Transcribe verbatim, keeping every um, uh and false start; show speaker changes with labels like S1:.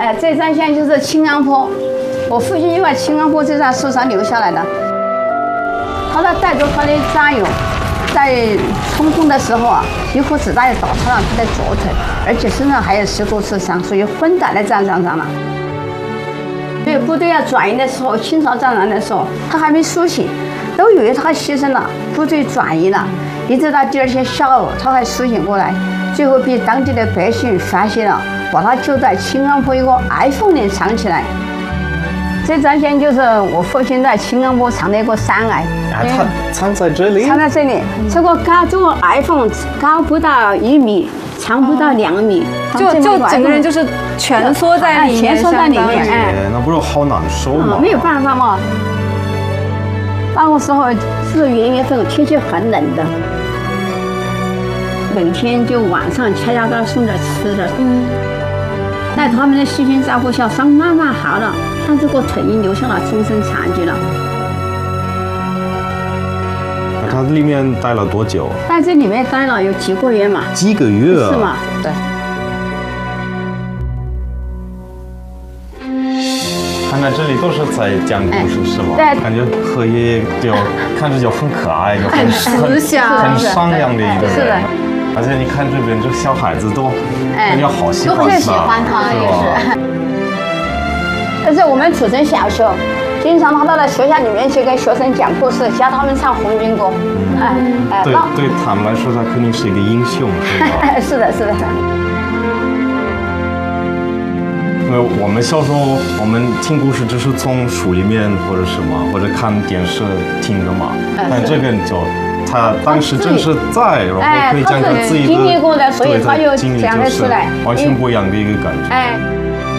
S1: 哎，这张相就是青安坡，我父亲因为青安坡这张树上留下来的。他在带着他的战友，在冲锋的时候啊，一颗子弹也打穿了他的左腿，而且身上还有十多次伤，属于昏倒在战场上了。所以部队要转移的时候，清朝战场的时候，他还没苏醒，都以为他牺牲了，部队转移了，一直到第二天下午他还苏醒过来，最后被当地的百姓发现了，把他就在青安坡一个崖缝里藏起来。这张相就是我父亲在青安坡藏的一个山崖，
S2: 啊，他藏在这里，
S1: 藏在这里，这个高这个崖缝高不到一米，长不到两米，
S3: 就就整个人就是蜷缩在里面，
S1: 蜷缩在里面，哎，
S2: 那不是好难受吗？
S1: 没有办法嘛。那个时候是元月份，天气很冷的，每天就晚上恰恰给他送点吃的，嗯，在他们的细心照顾下，伤慢慢好了，但这个腿已经留下了终身残疾了。
S2: 他里面待了多久？
S1: 在这里面待了有几个月嘛？
S2: 几个月啊？
S1: 是吗？对。
S2: 看来这里都是在讲故事，是吗？
S1: 对。
S2: 感觉荷叶就看着就很可爱，就
S3: 很慈祥、
S2: 很善良的一个人。
S1: 是的。
S2: 而且你看这边这小孩子都感觉好喜欢他，
S1: 都很喜欢他，也是。但是我们褚城小学。经常他到了学校里面去跟学生讲故事，教他们唱红军歌。
S2: 嗯，哎，对，对他们来说，他肯定是一个英雄，是吧？
S1: 是的，是的。
S2: 因为我们小时候，我们听故事只是从书里面或者什么，或者看电视听的嘛。但这个就他当时真是在，然后可以讲他自己的
S1: 经历过的，所以他就讲得出来，
S2: 完全不一样的一个感觉。
S1: 哎。